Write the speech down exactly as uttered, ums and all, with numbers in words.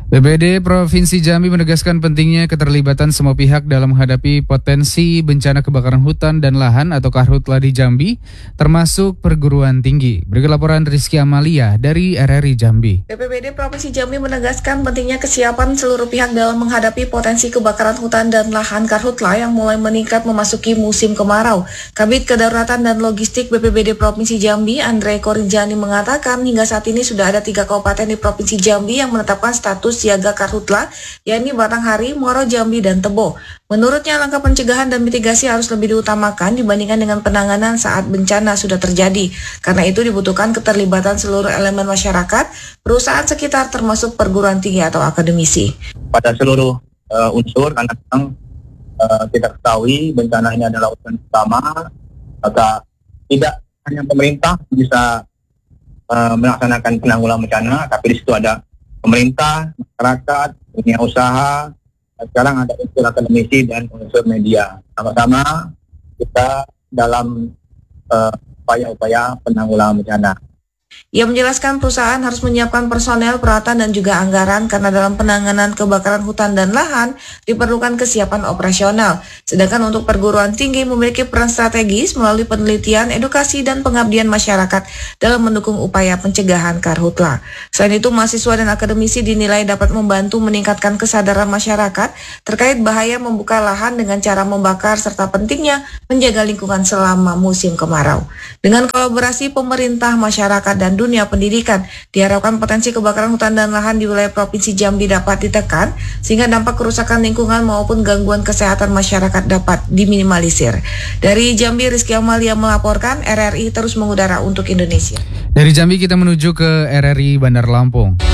B P D Provinsi Jambi menegaskan pentingnya keterlibatan semua pihak dalam menghadapi potensi bencana kebakaran hutan dan lahan atau karhutla di Jambi, termasuk perguruan tinggi. Berikut laporan Rizky Amalia dari R R I Jambi. B P B D Provinsi Jambi menegaskan pentingnya kesiapan seluruh pihak dalam menghadapi potensi kebakaran hutan dan lahan karhutla yang mulai meningkat memasuki musim kemarau. Kabid Kedaruratan dan Logistik B P B D Provinsi Jambi, Andre Korinjani mengatakan hingga saat ini sudah ada tiga kabupaten di Provinsi Jambi yang menetapkan status siaga karhutla, yakni Batanghari, Muaro Jambi, dan Tebo. Menurutnya langkah pencegahan dan mitigasi harus lebih diutamakan dibandingkan dengan penanganan saat bencana sudah terjadi. Karena itu dibutuhkan keterlibatan seluruh elemen masyarakat, perusahaan sekitar termasuk perguruan tinggi atau akademisi. Pada seluruh uh, unsur, karena memang uh, kita ketahui bencana ini adalah urusan utama, maka tidak hanya pemerintah bisa uh, melaksanakan penanggulangan bencana, tapi di situ ada pemerintah, masyarakat, dunia usaha, sekarang ada unsur akademisi dan unsur media. Sama-sama kita dalam uh, upaya-upaya penanggulangan bencana. Ia menjelaskan perusahaan harus menyiapkan personel, peralatan, dan juga anggaran karena dalam penanganan kebakaran hutan dan lahan diperlukan kesiapan operasional. Sedangkan untuk perguruan tinggi memiliki peran strategis melalui penelitian, edukasi, dan pengabdian masyarakat dalam mendukung upaya pencegahan karhutla. Selain itu, mahasiswa dan akademisi dinilai dapat membantu meningkatkan kesadaran masyarakat terkait bahaya membuka lahan dengan cara membakar serta pentingnya menjaga lingkungan selama musim kemarau. Dengan kolaborasi pemerintah, masyarakat, dan dunia pendidikan, diharapkan potensi kebakaran hutan dan lahan di wilayah Provinsi Jambi dapat ditekan sehingga dampak kerusakan lingkungan maupun gangguan kesehatan masyarakat dapat diminimalisir. Dari Jambi, Rizky Amalia melaporkan. R R I terus mengudara untuk Indonesia. Dari Jambi kita menuju ke R R I Bandar Lampung.